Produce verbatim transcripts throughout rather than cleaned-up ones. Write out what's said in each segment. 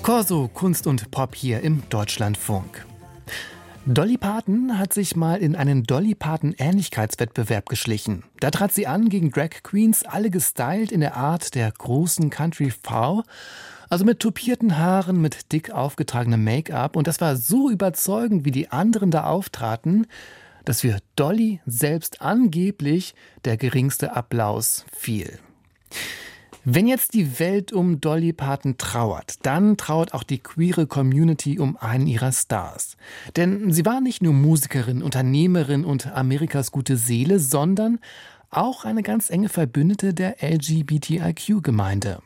Corso, Kunst und Pop hier im Deutschlandfunk. Dolly Parton hat sich mal in einen Dolly Parton-Ähnlichkeitswettbewerb geschlichen. Da trat sie an gegen Drag Queens, alle gestylt in der Art der großen Country-Frau. Also mit tupierten Haaren, mit dick aufgetragenem Make-up. Und das war so überzeugend, wie die anderen da auftraten, dass für Dolly selbst angeblich der geringste Applaus fiel. Wenn jetzt die Welt um Dolly Parton trauert, dann trauert auch die queere Community um einen ihrer Stars. Denn sie war nicht nur Musikerin, Unternehmerin und Amerikas gute Seele, sondern auch eine ganz enge Verbündete der L G B T I Q-Gemeinde.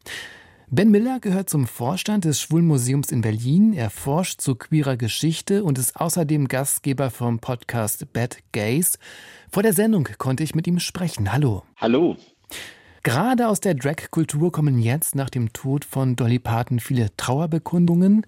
Ben Miller gehört zum Vorstand des Schwulenmuseums in Berlin. Er forscht zu queerer Geschichte und ist außerdem Gastgeber vom Podcast Bad Gays. Vor der Sendung konnte ich mit ihm sprechen. Hallo. Hallo. Gerade aus der Drag-Kultur kommen jetzt nach dem Tod von Dolly Parton viele Trauerbekundungen.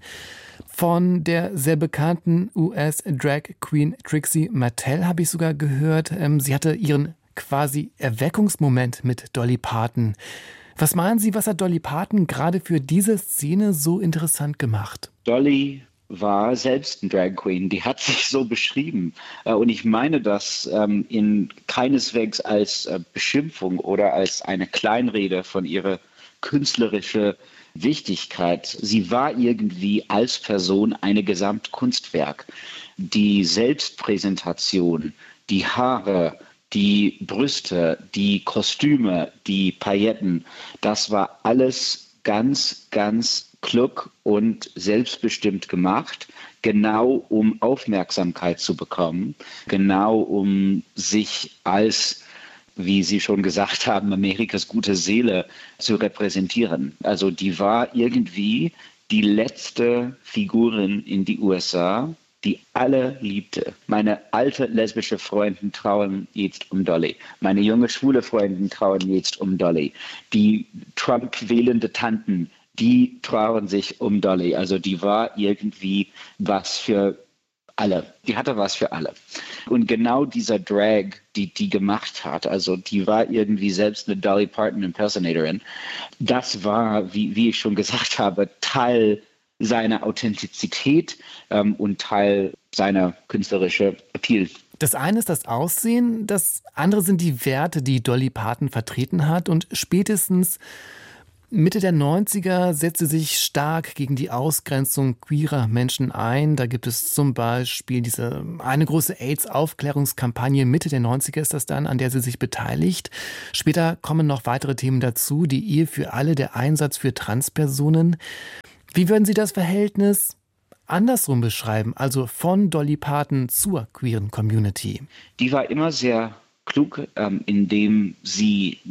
Von der sehr bekannten U S-Drag-Queen Trixie Mattel habe ich sogar gehört, ähm, sie hatte ihren quasi Erweckungsmoment mit Dolly Parton. Was meinen Sie, was hat Dolly Parton gerade für diese Szene so interessant gemacht? Dolly war selbst ein Drag Queen, die hat sich so beschrieben. Und ich meine das ähm, in keineswegs als äh, Beschimpfung oder als eine Kleinrede von ihrer künstlerischen Wichtigkeit. Sie war irgendwie als Person eine Gesamtkunstwerk. Die Selbstpräsentation, die Haare, die Brüste, die Kostüme, die Pailletten, das war alles ganz, ganz klug und selbstbestimmt gemacht, genau um Aufmerksamkeit zu bekommen, genau um sich als, wie Sie schon gesagt haben, Amerikas gute Seele zu repräsentieren. Also die war irgendwie die letzte Figurin in die U S A, die alle liebte. Meine alte lesbische Freundin trauern jetzt um Dolly. Meine junge schwule Freundin trauern jetzt um Dolly. Die Trump-wählende Tanten, die trauern sich um Dolly. Also die war irgendwie was für alle. Die hatte was für alle. Und genau dieser Drag, die die gemacht hat, also die war irgendwie selbst eine Dolly Parton Impersonatorin, das war, wie, wie ich schon gesagt habe, Teil seiner Authentizität ähm, und Teil seiner künstlerischen Appeal. Das eine ist das Aussehen, das andere sind die Werte, die Dolly Parton vertreten hat. Und spätestens Mitte der neunziger setzte sich stark gegen die Ausgrenzung queerer Menschen ein. Da gibt es zum Beispiel diese eine große AIDS-Aufklärungskampagne. Mitte der neunziger ist das dann, an der sie sich beteiligt. Später kommen noch weitere Themen dazu. Die Ehe für alle, der Einsatz für Transpersonen. Wie würden Sie das Verhältnis andersrum beschreiben, also von Dolly Parton zur queeren Community? Die war immer sehr klug, ähm, indem sie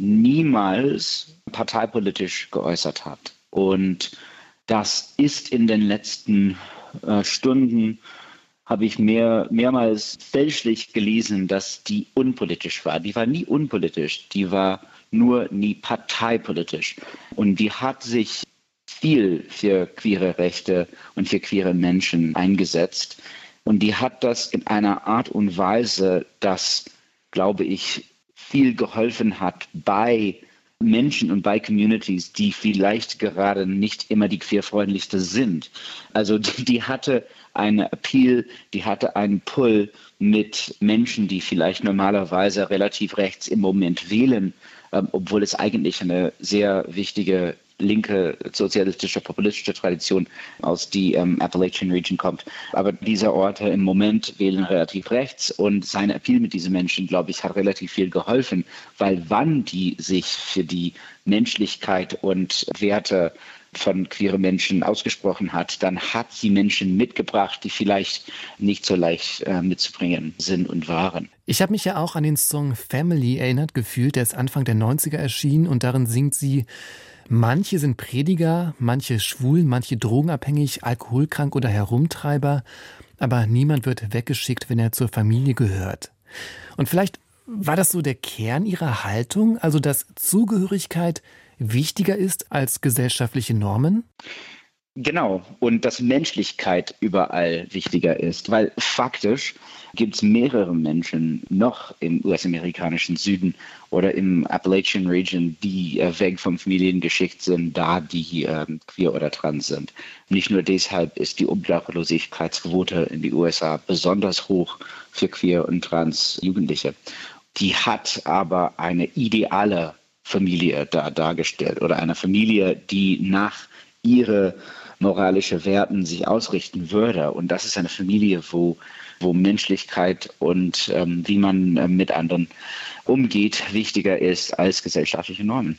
niemals parteipolitisch geäußert hat. Und das ist in den letzten äh, Stunden, habe ich mehr, mehrmals fälschlich gelesen, dass die unpolitisch war. Die war nie unpolitisch, die war nur nie parteipolitisch. Und die hat sich viel für queere Rechte und für queere Menschen eingesetzt. Und die hat das in einer Art und Weise, das, glaube ich, viel geholfen hat bei Menschen und bei Communities, die vielleicht gerade nicht immer die queerfreundlichste sind. Also die, die hatte einen Appeal, die hatte einen Pull mit Menschen, die vielleicht normalerweise relativ rechts im Moment wählen, ähm, obwohl es eigentlich eine sehr wichtige linke sozialistische, populistische Tradition aus die ähm, Appalachian Region kommt. Aber diese Orte im Moment wählen relativ rechts und sein Appeal mit diesen Menschen, glaube ich, hat relativ viel geholfen, weil wann die sich für die Menschlichkeit und Werte von queeren Menschen ausgesprochen hat, dann hat sie Menschen mitgebracht, die vielleicht nicht so leicht äh, mitzubringen sind und waren. Ich habe mich ja auch an den Song Family erinnert gefühlt, der ist Anfang der neunziger erschienen und darin singt sie: Manche sind Prediger, manche schwul, manche drogenabhängig, alkoholkrank oder Herumtreiber, aber niemand wird weggeschickt, wenn er zur Familie gehört. Und vielleicht war das so der Kern ihrer Haltung, also dass Zugehörigkeit wichtiger ist als gesellschaftliche Normen? Genau, und dass Menschlichkeit überall wichtiger ist, weil faktisch gibt es mehrere Menschen noch im U S-amerikanischen Süden oder im Appalachian Region, die äh, weg vom Familiengeschicht sind, da die äh, queer oder trans sind. Nicht nur deshalb ist die Obdachlosigkeitsquote in den U S A besonders hoch für queer und trans Jugendliche. Die hat aber eine ideale Familie da dargestellt oder eine Familie, die nach ihre moralische Werten sich ausrichten würde. Und das ist eine Familie, wo, wo Menschlichkeit und ähm, wie man äh, mit anderen umgeht, wichtiger ist als gesellschaftliche Normen.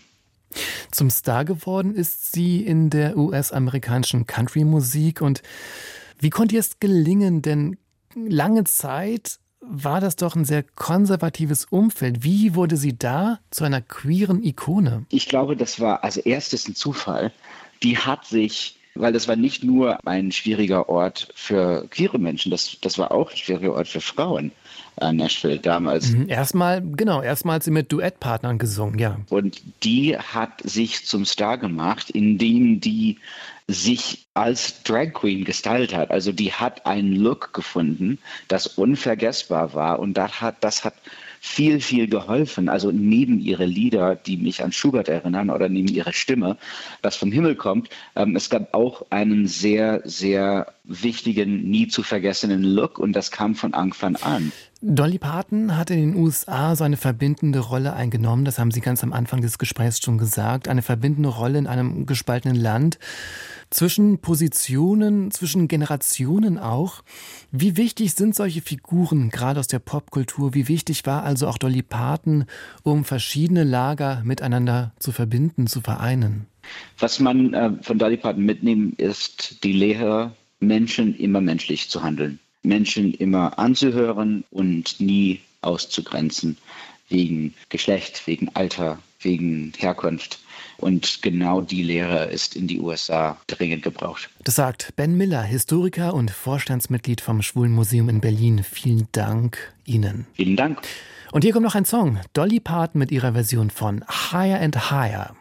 Zum Star geworden ist sie in der U S-amerikanischen Country-Musik. Und wie konnte ihr es gelingen? Denn lange Zeit war das doch ein sehr konservatives Umfeld. Wie wurde sie da zu einer queeren Ikone? Ich glaube, das war als erstes ein Zufall. Die hat sich, weil das war nicht nur ein schwieriger Ort für queere Menschen, das, das war auch ein schwieriger Ort für Frauen, äh, Nashville damals. Mhm, erstmal, genau, erstmal hat sie mit Duettpartnern gesungen, ja. Und die hat sich zum Star gemacht, indem die sich als Drag Queen gestylt hat. Also die hat einen Look gefunden, das unvergessbar war und das hat, das hat viel, viel geholfen. Also neben ihre Lieder, die mich an Schubert erinnern oder neben ihre Stimme, das vom Himmel kommt. Ähm, es gab auch einen sehr, sehr wichtigen, nie zu vergessenen Look und das kam von Anfang an. Dolly Parton hat in den U S A so eine verbindende Rolle eingenommen, das haben Sie ganz am Anfang des Gesprächs schon gesagt, eine verbindende Rolle in einem gespaltenen Land, zwischen Positionen, zwischen Generationen auch. Wie wichtig sind solche Figuren, gerade aus der Popkultur? Wie wichtig war also auch Dolly Parton, um verschiedene Lager miteinander zu verbinden, zu vereinen? Was man äh, von Dolly Parton mitnehmen, ist die Lehre, Menschen immer menschlich zu handeln. Menschen immer anzuhören und nie auszugrenzen wegen Geschlecht, wegen Alter, wegen Herkunft. Und genau die Lehre ist in die U S A dringend gebraucht. Das sagt Ben Miller, Historiker und Vorstandsmitglied vom Schwulenmuseum in Berlin. Vielen Dank Ihnen. Vielen Dank. Und hier kommt noch ein Song. Dolly Parton mit ihrer Version von Higher and Higher.